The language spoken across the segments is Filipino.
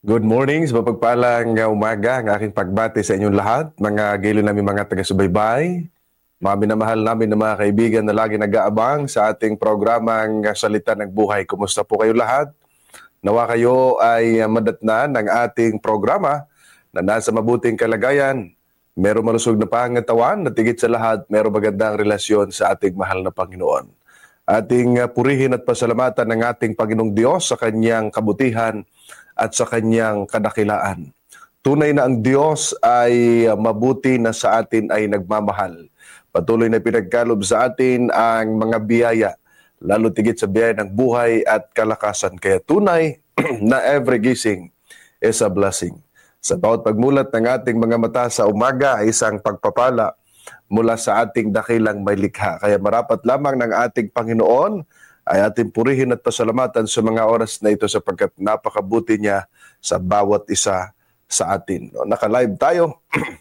Good morning, sa mapagpalang umaga ang aking pagbati sa inyong lahat, mga gilo namin mga taga-subaybay, mga minamahal namin na mga kaibigan na lagi nag-aabang sa ating programang Salita ng Buhay. Kumusta po kayo lahat? Nawa kayo ay madatnan ng ating programa na nasa mabuting kalagayan, merong malusog na pangatawan, at higit sa lahat, merong magandang relasyon sa ating mahal na Panginoon. Ating purihin at pasalamatan ng ating Panginoong Diyos sa kanyang kabutihan at sa kanyang kadakilaan. Tunay na ang Diyos ay mabuti na sa atin ay nagmamahal. Patuloy na pinagkalob sa atin ang mga biyaya, lalo tigit sa biyaya ng buhay at kalakasan. Kaya tunay na every gising is a blessing. Sa bawat pagmulat ng ating mga mata sa umaga ay isang pagpapala mula sa ating dakilang may likha. Kaya marapat lamang ng ating Panginoon ay ating purihin at pasalamatan sa mga oras na ito sapagkat napakabuti niya sa bawat isa sa atin. Naka-live tayo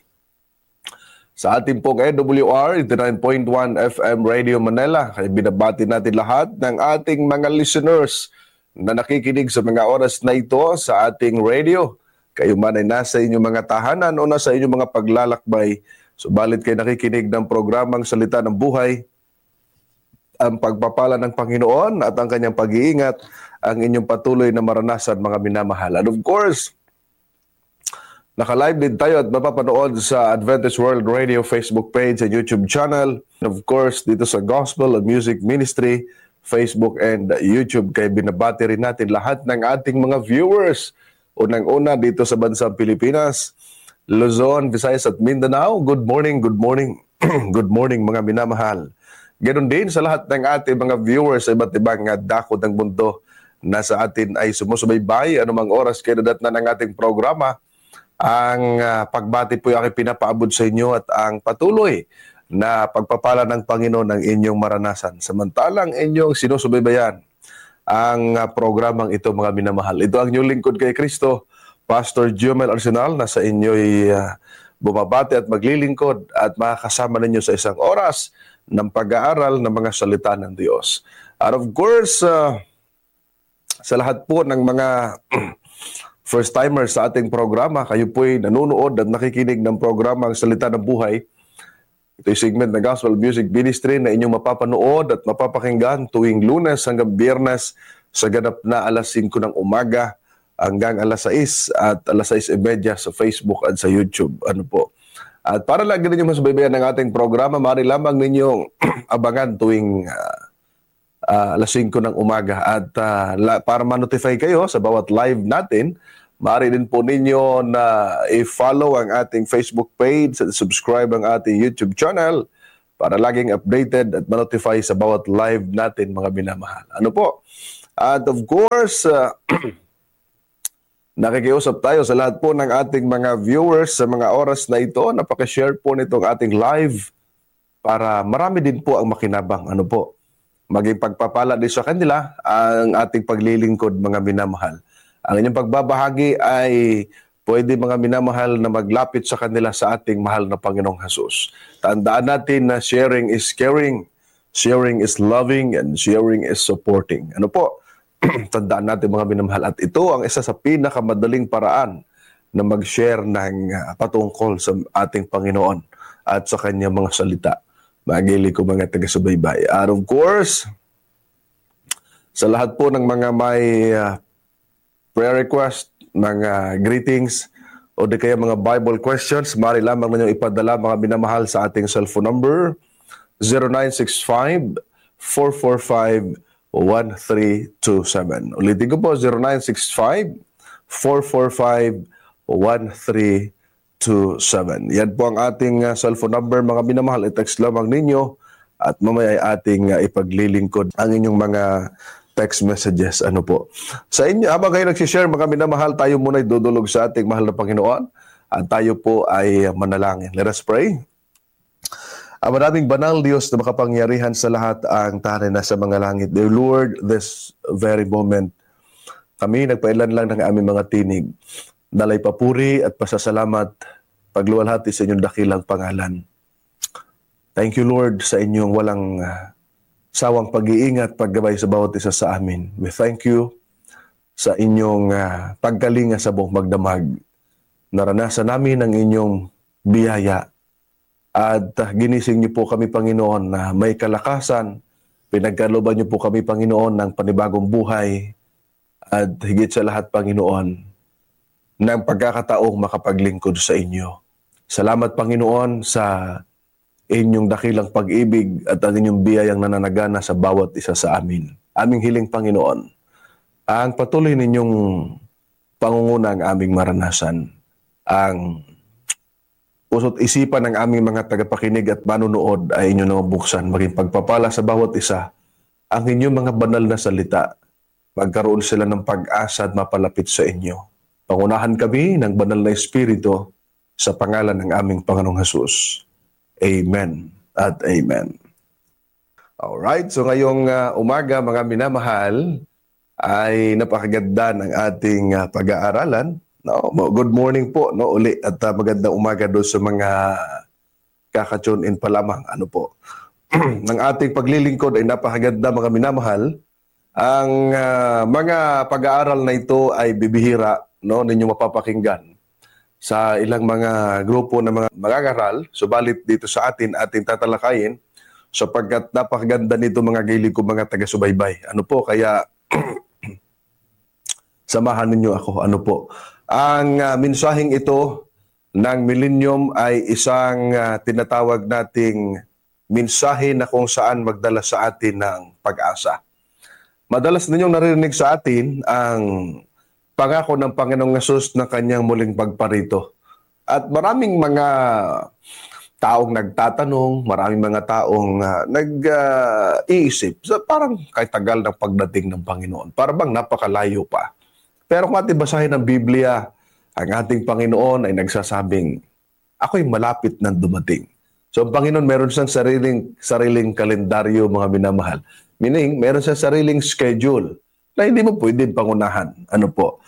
sa ating pong AWR 89.1 FM Radio Manila. Kaya binabati natin lahat ng ating mga listeners na nakikinig sa mga oras na ito sa ating radio. Kayo man ay nasa inyong mga tahanan o nasa inyong mga paglalakbay, subalit kayo nakikinig ng programang Salita ng Buhay, ang pagpapala ng Panginoon at ang kanyang pag-iingat ang inyong patuloy na maranasan, mga minamahal. And of course, naka-live din tayo at mapapanood sa Adventist World Radio Facebook page and YouTube channel. And of course, dito sa Gospel and Music Ministry, Facebook and YouTube. Kaya binabati rin natin lahat ng ating mga viewers. Unang-una dito sa bansang Pilipinas, Luzon, Visayas at Mindanao. Good morning, good morning. Good morning, mga minamahal. Ganon din sa lahat ng ating mga viewers sa iba't ibang dako ng mundo na sa atin ay sumusubaybay anumang oras kayo nadatnan ng ating programa. Ang pagbati po yung aking pinapaabot sa inyo at ang patuloy na pagpapala ng Panginoon ang inyong maranasan. Samantalang inyong sinusubaybayan ang programang ito, mga minamahal. Ito ang inyong lingkod kay Kristo, Pastor Jomel Arsenal, na sa inyo'y bumabati at maglilingkod at makakasama ninyo sa isang oras ng pag-aaral ng mga salita ng Diyos. And of course, sa lahat po ng mga first-timers sa ating programa, kayo po'y nanonood at nakikinig ng programang Salita ng Buhay. Ito'y segment ng Gospel Music Ministry na inyong mapapanood at mapapakinggan tuwing Lunes hanggang Biyernes sa ganap na alas 5 ng umaga hanggang alas 6 at alas 6:30 sa Facebook at sa YouTube. Ano po? At para lagi ninyo masubaybayan ng ating programa, maaari lamang ninyong abangan tuwing alas 5 ng umaga. At para ma-notify kayo sa bawat live natin, maaari din po ninyo na i-follow ang ating Facebook page at subscribe ang ating YouTube channel para laging updated at ma-notify sa bawat live natin, mga minamahal. Ano po? At of course, nakikiusap tayo sa lahat po ng ating mga viewers sa mga oras na ito. Napaka-share po nitong ating live para marami din po ang makinabang. Ano po? Maging pagpapala din sa kanila ang ating paglilingkod, mga minamahal. Ang inyong pagbabahagi ay pwede, mga minamahal, na maglapit sa kanila sa ating mahal na Panginoong Hesus. Tandaan natin na sharing is caring, sharing is loving, and sharing is supporting. Ano po? Tandaan natin, mga minamahal. At ito ang isa sa pinakamadaling paraan na mag-share ng patungkol sa ating Panginoon at sa kanyang mga salita. Magili ko, mga taga-subaybay. And of course, sa lahat po ng mga may prayer request, mga greetings, o di kaya mga Bible questions, maaari lamang ninyo ipadala, mga minamahal, sa ating cellphone number 0965-445-1327. Ulitin ko po, 0965-445-1327. Yan po ang ating cellphone number, mga minamahal. I-text lamang ninyo at mamaya ay ating ipaglilingkod ang inyong mga text messages. Ano po? Sa inyo, habang kayo nagsishare, mga minamahal, tayo muna ay dudulog sa ating mahal na Panginoon at tayo po ay manalangin. Let us pray. Ang maraming banal Diyos na makapangyarihan sa lahat, ang Tari na sa mga langit. Dear Lord, this very moment, kami nagpailan lang ng aming mga tinig. Dalay papuri at pasasalamat, pagluwalhati sa inyong dakilang pangalan. Thank you, Lord, sa inyong walang sawang pag-iingat, paggabay sa bawat isa sa amin. We thank you sa inyong pagkalinga sa buong magdamag. Naranasan namin ang inyong biyaya at ginising niyo po kami, Panginoon, na may kalakasan. Pinagkalooban niyo po kami, Panginoon, ng panibagong buhay at higit sa lahat, Panginoon, ng pagkakataong makapaglingkod sa inyo. Salamat, Panginoon, sa inyong dakilang pag-ibig at ang inyong biyayang nananagana sa bawat isa sa amin. Aming hiling, Panginoon, ang patuloy ninyong pangunguna ang aming maranasan, ang puso't isipan ng aming mga tagapakinig at manunood ay inyong nabuksan, maging pagpapala sa bawat isa, ang inyong mga banal na salita, magkaroon sila ng pag-asa at mapalapit sa inyo. Pangunahan kami ng banal na Espiritu sa pangalan ng aming Panginoong Hesus. Amen at amen. Alright, so ngayong umaga, mga minamahal, ay napakaganda ng ating pag-aaralan. No, good morning po, no, uli, at magandang umaga doon sa mga kaka-tune in pa lamang. Ano po? Ng ating paglilingkod ay napakaganda, mga minamahal. Ang mga pag-aaral na ito ay bibihira, no, ninyo mapapakinggan sa ilang mga grupo ng mga mag-aaral. Subalit dito sa atin, ating tatalakayin sapagkat napakaganda nito, mga gilig ko, mga taga-subaybay. Ano po, kaya samahan ninyo ako. Ano po? Ang mensaheng ito ng millennium ay isang tinatawag nating mensahe na kung saan magdala sa atin ng pag-asa. Madalas ninyong naririnig sa atin ang pangako ng Panginoong Hesus na kanyang muling pagparito. At maraming mga taong nagtatanong, maraming mga taong nag-iisip, parang kay tagal ng pagdating ng Panginoon. Para bang napakalayo pa. Pero kung ating basahin ng Biblia, ang ating Panginoon ay nagsasabing, ako'y malapit ng dumating. So ang Panginoon meron siyang sariling kalendaryo, mga minamahal. Meaning, meron siyang sariling schedule na hindi mo pwedeng pangunahan. Ano po?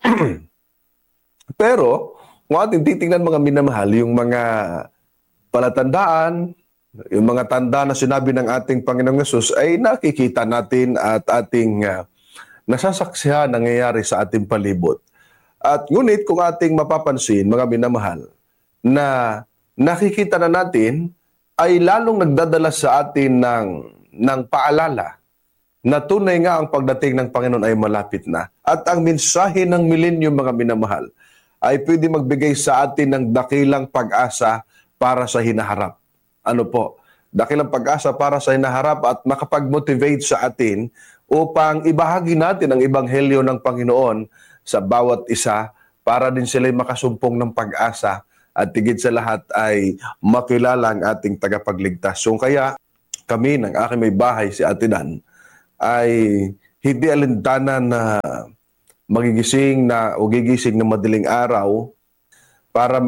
Pero, kung ating titingnan, mga minamahal, yung mga palatandaan, yung mga tanda na sinabi ng ating Panginoong Hesus ay nakikita natin at ating nasasaksihan nangyayari sa ating palibot. At ngunit kung ating mapapansin, mga minamahal, na nakikita na natin ay lalong nagdadala sa atin ng paalala na tunay nga ang pagdating ng Panginoon ay malapit na. At ang mensahe ng millennium, mga minamahal, ay pwede magbigay sa atin ng dakilang pag-asa para sa hinaharap. Ano po? Dakilang pag-asa para sa hinaharap at makapag-motivate sa atin upang ibahagi natin ang ebanghelyo ng Panginoon sa bawat isa para din sila'y makasumpong ng pag-asa at tigit sa lahat ay makilala ang ating tagapagligtas. So kaya kami ng aking may bahay, si Ate Dan, ay hindi alintana na magigising na o gigising ng madaling araw para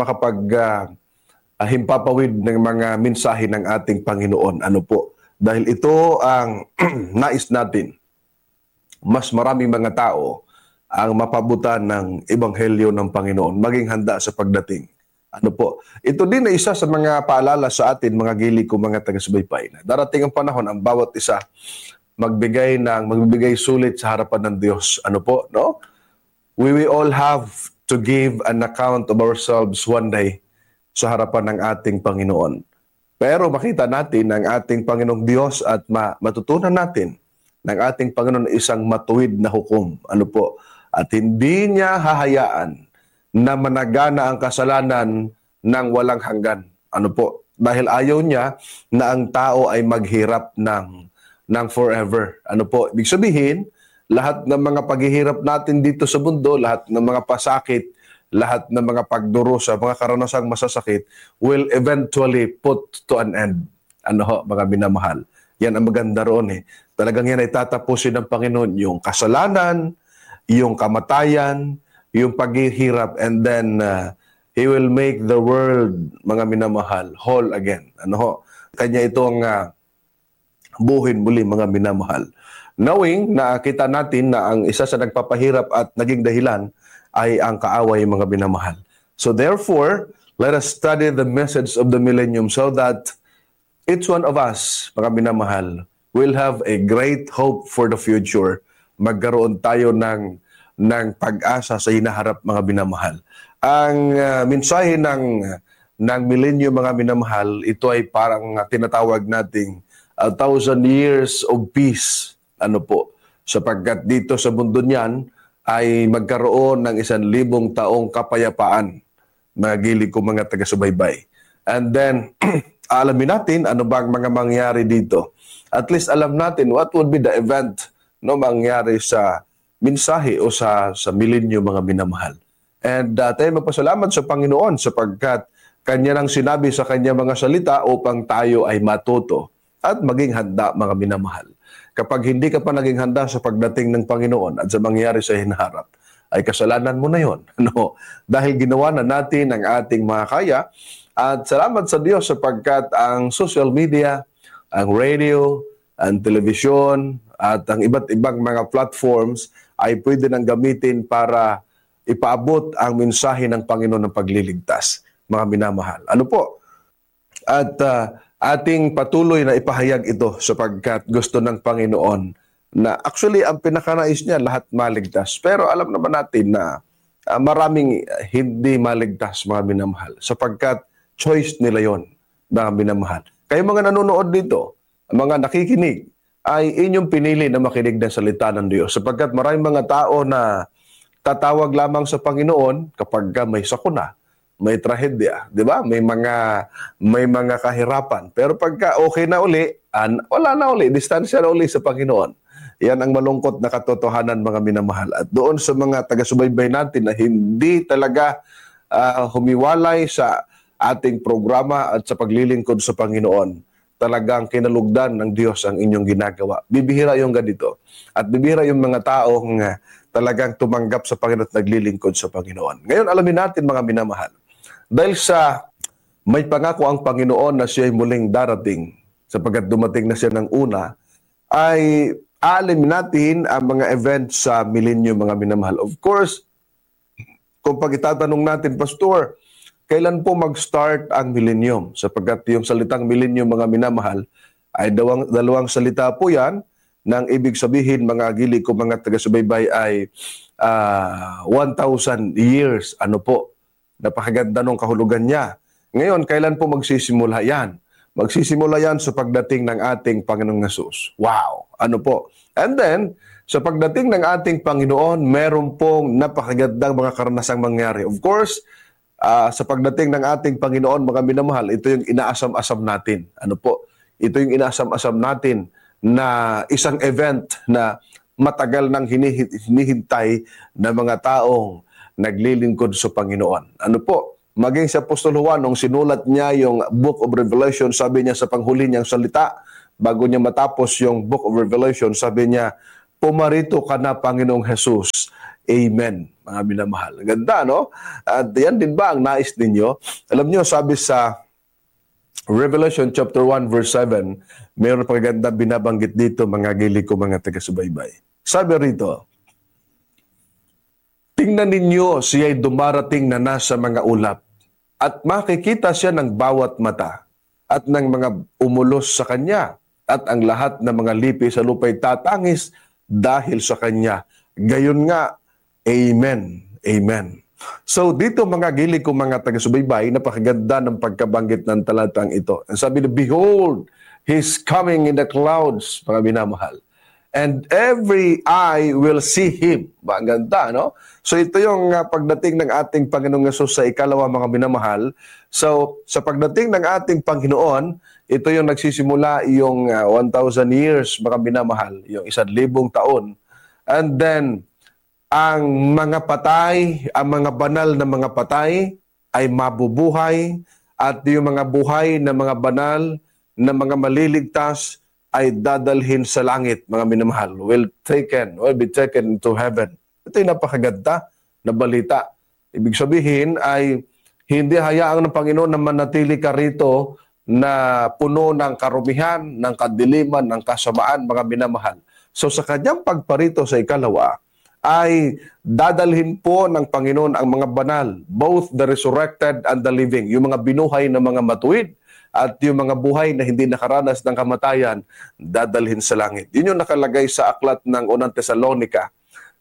himpapawid ng mga mensahe ng ating Panginoon. Ano po? Dahil ito ang nais natin. Mas maraming mga tao ang mapabutan ng ebanghelyo ng Panginoon, maging handa sa pagdating. Ano po? Ito din ay isa sa mga paalala sa atin, mga gilig ko, mga taga-subaybay, na darating ang panahon, ang bawat isa magbibigay sulit sa harapan ng Diyos. Ano po? No? We will all have to give an account of ourselves one day sa harapan ng ating Panginoon. Pero makita natin ang ating Panginoong Diyos at matutunan natin ng ating Panginoon isang matuwid na hukom. Ano po? At hindi niya hahayaan na managana ang kasalanan ng walang hanggan. Ano po? Dahil ayaw niya na ang tao ay maghirap ng forever. Ano po? Ibig sabihin, lahat ng mga paghihirap natin dito sa mundo, lahat ng mga pasakit, lahat ng mga pagdurusa, mga karanasang masasakit, will eventually put to an end. Ano ho, mga minamahal? Yan ang maganda roon eh. Talagang yan ay tatapusin ng Panginoon yung kasalanan, yung kamatayan, yung paghihirap, and then He will make the world, mga minamahal, whole again. Ano ho? Kanya itong buhin muli, mga minamahal. Knowing na kita natin na ang isa sa nagpapahirap at naging dahilan ay ang kaaway, mga minamahal. So therefore, let us study the message of the millennium so that each one of us, mga minamahal, will have a great hope for the future. Magkaroon tayo ng ng pag-asa sa hinaharap, mga minamahal. Ang mensahe ng milenyo, mga minamahal, ito ay parang tinatawag nating 1,000 years of peace. Ano po? Sapagkat dito sa mundo niyan ay magkaroon ng 1,000 taong kapayapaan, mga giliw ko mga taga-subaybay. And then, alamin natin ano ba ang mga mangyari dito. At least alam natin what would be the event no mangyari sa mensahe o sa milenyo, mga minamahal. And tayo magpasalamat sa Panginoon sapagkat Kanya nang sinabi sa Kanya mga salita upang tayo ay matuto at maging handa, mga minamahal. Kapag hindi ka pa naging handa sa pagdating ng Panginoon at sa mangyari sa hinaharap, ay kasalanan mo na yon. No? Dahil ginawa na natin ang ating mga kaya. At salamat sa Diyos sapagkat ang social media, ang radio, ang television, at ang iba't ibang mga platforms ay pwede nang gamitin para ipaabot ang mensahe ng Panginoon ng pagliligtas, mga minamahal. Ano po? At ating patuloy na ipahayag ito sapagkat gusto ng Panginoon na actually ang pinakanais niya lahat maligtas. Pero alam naman natin na maraming hindi maligtas, mga minamahal, sapagkat choice nila yon, mga minamahal. Kayo mga nanonood dito, mga nakikinig, ay inyong pinili na makinig ng salita ng Diyos. Sapagkat maraming mga tao na tatawag lamang sa Panginoon kapag may sakuna, may trahedya, di ba? May mga kahirapan. Pero pagka okay na uli, wala na uli, distansya na uli sa Panginoon. Yan ang malungkot na katotohanan, mga minamahal. At doon sa mga taga-subaybay natin na hindi talaga humiwalay sa ating programa at sa paglilingkod sa Panginoon, talagang kinalugdan ng Diyos ang inyong ginagawa. Bibihira yung ganito. At bibihira yung mga taong talagang tumanggap sa Panginoon at naglilingkod sa Panginoon. Ngayon, alamin natin, mga minamahal, dahil sa may pangako ang Panginoon na siya ay muling darating, sapagkat dumating na siya ng una, ay alamin natin ang mga events sa milenyo, mga minamahal. Of course, kung pag-itatanong natin, Pastor, kailan po mag-start ang millennium? Sapagkat yung salitang millennium, mga minamahal, ay dalawang salita po yan, nang ibig sabihin, mga gili ko, mga taga-subaybay, ay 1,000 years. Ano po? Napakaganda ng kahulugan niya. Ngayon, kailan po magsisimula yan? Magsisimula yan sa pagdating ng ating Panginoong Hesus. Wow! Ano po? And then, sa pagdating ng ating Panginoon, meron pong napakagandang mga karanasang mangyari. Of course, sa pagdating ng ating Panginoon, mga minamahal, ito yung inaasam-asam natin. Ano po? Ito yung inaasam-asam natin na isang event na matagal nang hinihintay ng mga taong naglilingkod sa Panginoon. Ano po? Maging sa Apostol Juan, nung sinulat niya yung Book of Revelation, sabi niya sa panghuli niyang salita, bago niya matapos yung Book of Revelation, sabi niya, "Pumarito ka na, Panginoong Hesus. Amen." Mga minamahal. Ganda, no? At yan din ba ang nais ninyo? Alam niyo, sabi sa Revelation chapter 1 verse 7, mayroon pang ganda binabanggit dito, mga gili ko, mga taga-subaybay. Sabi rito, "Tingnan ninyo, siya'y dumarating na nasa mga ulap, at makikita siya ng bawat mata, at ng mga umulos sa kanya, at ang lahat ng mga lipi sa lupa'y tatangis dahil sa kanya. Gayon nga, Amen. Amen." So dito, mga gili ko, mga taga-subaybay, napakaganda ng pagkabanggit ng talatang ito. And sabi na, "Behold, He's coming in the clouds," mga minamahal. "And every eye will see Him." Ba, ang ganda, no? So ito yung pagdating ng ating Panginoong Hesus sa ikalawa, mga minamahal. So sa pagdating ng ating Panginoon, ito yung nagsisimula yung 1,000 years, mga minamahal, yung 1,000 taon. And then, ang mga patay, ang mga banal na mga patay ay mabubuhay, at yung mga buhay na mga banal na mga maliligtas ay dadalhin sa langit, mga minamahal. Will be taken into heaven. Ito yung napakaganda na balita. Ibig sabihin ay hindi hayaang ng Panginoon na manatili ka rito na puno ng karumihan, ng kadiliman, ng kasamaan, mga minamahal. So sa kanyang pagparito sa ikalawa, ay dadalhin po ng Panginoon ang mga banal, both the resurrected and the living, yung mga binuhay na mga matuwid at yung mga buhay na hindi nakaranas ng kamatayan, dadalhin sa langit. Yun yung nakalagay sa aklat ng unang Tesalonika,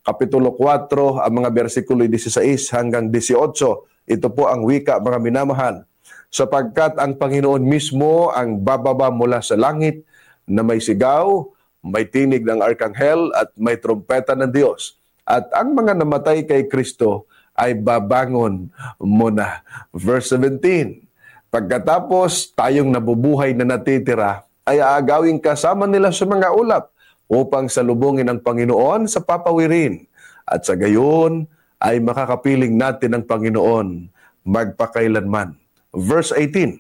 Kapitulo 4, ang mga versikulo 16 hanggang 18. Ito po ang wika, mga minamahal. Sapagkat ang Panginoon mismo ang bababa mula sa langit na may sigaw, may tinig ng arkanghel at may trompeta ng Diyos. At ang mga namatay kay Kristo ay babangon muna. Verse 17, pagkatapos tayong nabubuhay na natitira, ay aagawing kasama nila sa mga ulap upang salubungin ang Panginoon sa papawirin. At sa gayon ay makakapiling natin ang Panginoon magpakailanman. Verse 18,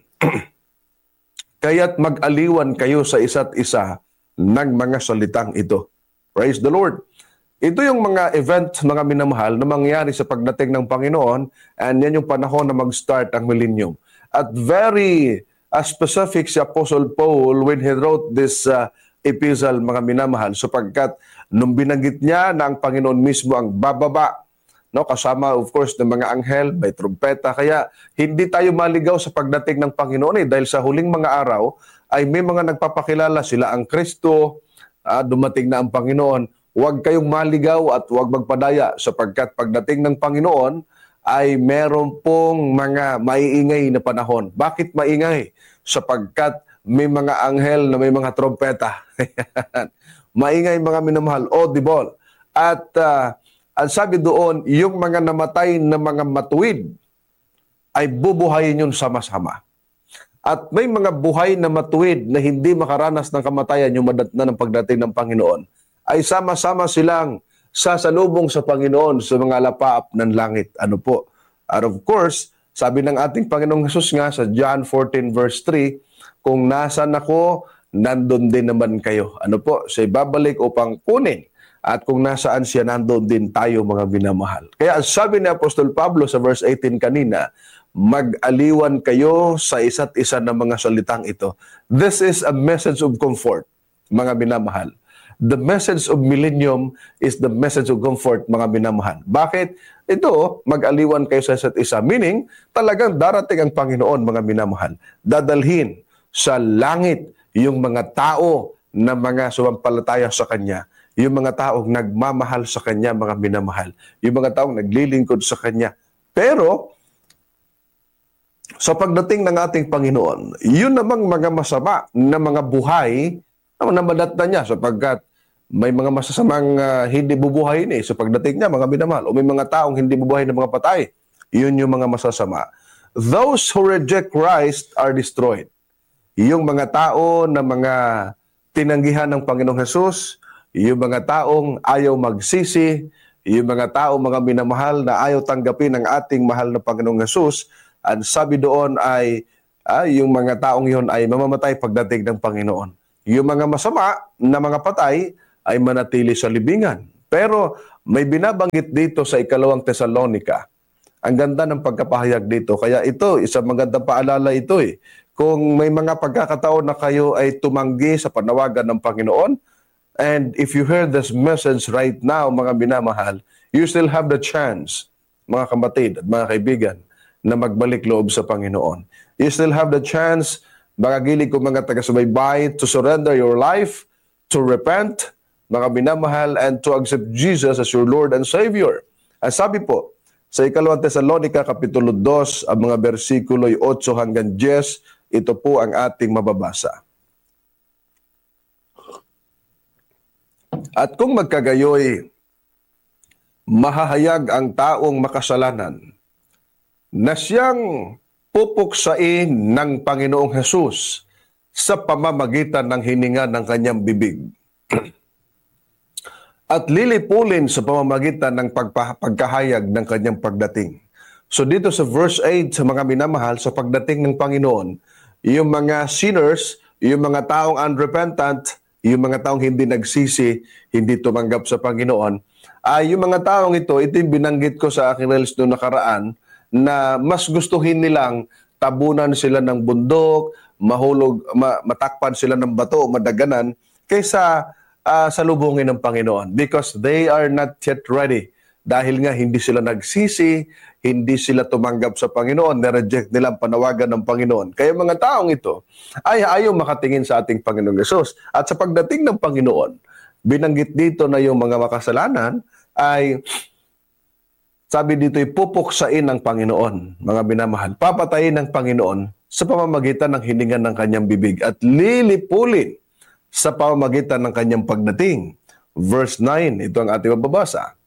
kaya't mag-aliwan kayo sa isa't isa ng mga salitang ito. Praise the Lord. Ito yung mga event, mga minamahal, na mangyari sa pagdating ng Panginoon, and yan yung panahon na mag-start ang millennium. At very specific si Apostle Paul when he wrote this epistle, mga minamahal, sapagkat nung binanggit niya na ang Panginoon mismo ang bababa, no, kasama of course ng mga anghel, may trumpeta, kaya hindi tayo maligaw sa pagdating ng Panginoon dahil sa huling mga araw ay may mga nagpapakilala sila ang Kristo, dumating na ang Panginoon. Huwag kayong maligaw at huwag magpadaya sapagkat pagdating ng Panginoon ay meron pong mga maiingay na panahon. Bakit maingay? Sapagkat may mga anghel na may mga trompeta. Maingay, mga minamahal, audible. At ang sabi doon, yung mga namatay na mga matuwid ay bubuhayin yun sama-sama. At may mga buhay na matuwid na hindi makaranas ng kamatayan yung madatna ng pagdating ng Panginoon, ay sama-sama silang sasalubong sa Panginoon sa mga lapaap ng langit. Ano po? And of course, sabi ng ating Panginoong Hesus nga sa John 14 verse 3, kung nasan ako, nandun din naman kayo. Ano po? Siya'y babalik upang kunin. At kung nasaan siya, nandun din tayo, mga binamahal. Kaya sabi ni Apostol Pablo sa verse 18 kanina, mag-aliwan kayo sa isa't isa ng mga salitang ito. This is a message of comfort, mga binamahal. The message of millennium is the message of comfort, mga binamahal. Bakit? Ito, mag-aliwan kayo sa isa't isa. Meaning, talagang darating ang Panginoon, mga binamahal. Dadalhin sa langit yung mga tao na mga sumampalataya sa Kanya. Yung mga taong nagmamahal sa Kanya, mga binamahal. Yung mga taong naglilingkod sa Kanya. Pero, sa pagdating ng ating Panginoon, yun namang mga masama na mga buhay na madatna niya sapagkat may mga masasamang hindi bubuhayin sa pagdating niya, mga binamahal. O may mga taong hindi bubuhayin ng mga patay. Yun yung mga masasama. Those who reject Christ are destroyed. Yung mga tao na mga tinanggihan ng Panginoong Hesus, yung mga taong ayaw magsisi, yung mga taong mga minamahal na ayaw tanggapin ang ating mahal na Panginoong Hesus, at sabi doon ay yung mga taong yun ay mamamatay pagdating ng Panginoon. Yung mga masama na mga patay ay manatili sa libingan. Pero may binabanggit dito sa 2 Tesalonica. Ang ganda ng pagkapahayag dito. Kaya ito, isang magandang paalala ito Kung may mga pagkakataon na kayo ay tumanggi sa panawagan ng Panginoon, and if you hear this message right now, mga binamahal, you still have the chance, mga kapatid at mga kaibigan, na magbalik loob sa Panginoon. You still have the chance, mga gilig ko mga taga-subaybay, to surrender your life, to repent, mga binamahal, and to accept Jesus as your Lord and Savior. Ang sabi po, sa 2 Tesalonica, Kapitulo 2, ang mga versikulo 8 hanggang 10, ito po ang ating mababasa. At kung magkagayoy, mahahayag ang taong makasalanan na siyang pupuksain ng Panginoong Hesus sa pamamagitan ng hininga ng kanyang bibig at lilipulin sa pamamagitan ng pagkahayag ng kanyang pagdating. So dito sa verse 8, sa mga minamahal, sa pagdating ng Panginoon, yung mga sinners, yung mga taong unrepentant, yung mga taong hindi nagsisi, hindi tumanggap sa Panginoon, yung mga taong ito yung binanggit ko sa aking reels noong nakaraan, na mas gustuhin nilang tabunan sila ng bundok, matakpan sila ng bato, madaganan, kaysa salubungin ng Panginoon. Because they are not yet ready. Dahil nga hindi sila nagsisi, hindi sila tumanggap sa Panginoon, na-reject nila ang panawagan ng Panginoon. Kaya mga taong ito ay ayaw makatingin sa ating Panginoong Hesus. At sa pagdating ng Panginoon, binanggit dito na yung mga makasalanan ay sabi dito, pupuksain ng Panginoon, mga minamahal. Papatayin ng Panginoon sa pamamagitan ng hininga ng kanyang bibig at lilipulin sa pamamagitan ng kanyang pagdating. Verse 9, ito ang ating mababasa.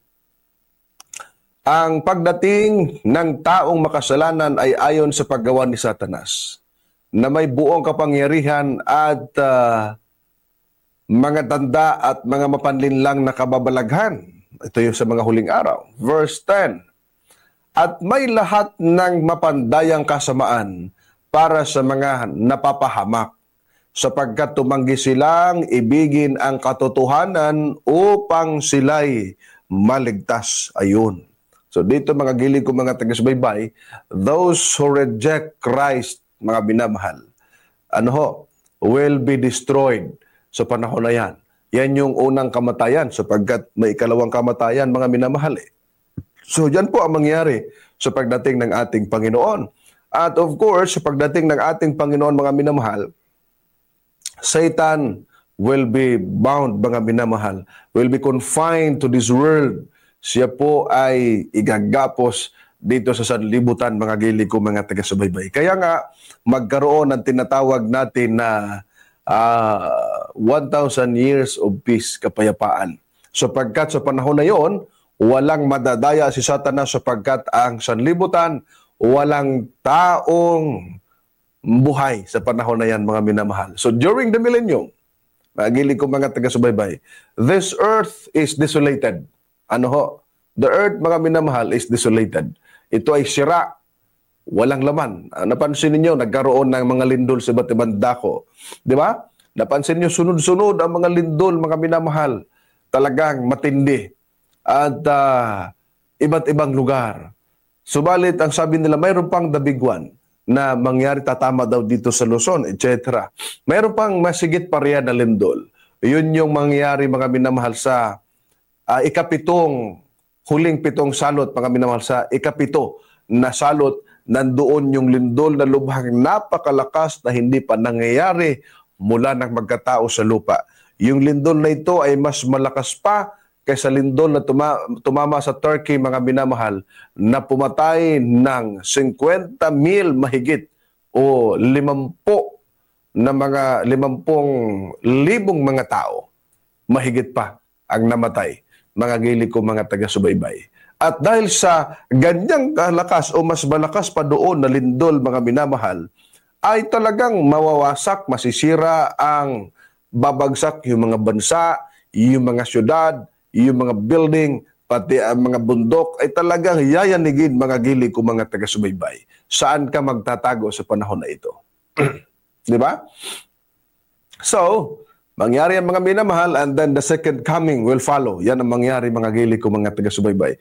Ang pagdating ng taong makasalanan ay ayon sa paggawa ni Satanas, na may buong kapangyarihan at mga tanda at mga mapanlinlang na kababalaghan. Ito yung sa mga huling araw. Verse 10, at may lahat ng mapandayang kasamaan para sa mga napapahamak, sapagkat tumanggi silang ibigin ang katotohanan upang sila'y maligtas. Ayun. So dito mga gilid ko mga taga-subaybay, those who reject Christ, mga binamahal, will be destroyed sa panahon na yan. Yan yung unang kamatayan sapagkat may ikalawang kamatayan, mga minamahal. So yan po ang mangyari sa pagdating ng ating Panginoon. At of course, sa pagdating ng ating Panginoon, mga minamahal, Satan will be bound, mga minamahal, will be confined to this world. Siya po ay igagapos dito sa sanlibutan, mga gili ko, mga taga-subaybay. Kaya nga, magkaroon ng tinatawag natin na 1,000 years of peace, kapayapaan. Sapagkat sa panahon na yon, walang madadaya si Satanas sapagkat ang sanlibutan, walang taong buhay sa panahon na yan, mga minamahal. So during the millennium, magili ko mga taga-subaybay, this earth is desolated. The earth, mga minamahal, is desolated. Ito ay sira, walang laman. Napansin niyo nagkaroon ng mga lindol sa iba't ibang dako. Di ba? Napansin niyo sunod-sunod ang mga lindol, mga minamahal. Talagang matindi. At iba't ibang lugar. Subalit, ang sabi nila, mayroon pang the big one na mangyari, tatama daw dito sa Luzon, etc. Mayroon pang masigit pa riyan na lindol. Yun yung mangyari, mga minamahal, sa huling pitong salot, mga minamahal, sa ikapito na salot, nandoon yung lindol na lubhang napakalakas na hindi pa nangyayari mula ng magkatao sa lupa. Yung lindol na ito ay mas malakas pa kaysa lindol na tumama sa Turkey, mga minamahal, na pumatay ng 50,000 mahigit o 50,000 mga tao. Mahigit pa ang namatay, mga gili ko, mga taga-subaybay. At dahil sa ganyang kalakas o mas malakas pa doon na lindol, mga minamahal, ay talagang mawawasak, masisira ang babagsak yung mga bansa, yung mga syudad, yung mga building, pati ang mga bundok, ay talagang yayanigin, mga gili ko, mga taga-subaybay. Saan ka magtatago sa panahon na ito? Di ba? So, mangyari ang mga minamahal, and then the second coming will follow. Yan ang mangyari, mga gili ko, mga taga-subaybay.